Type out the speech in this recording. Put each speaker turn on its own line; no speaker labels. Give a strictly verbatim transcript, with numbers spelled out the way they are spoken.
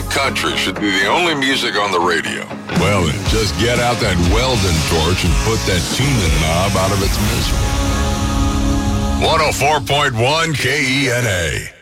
think country should be the only music on the radio?
Well, then, just get out that Weldon torch and put that tuning knob out of its misery.
one oh four point one K E N A.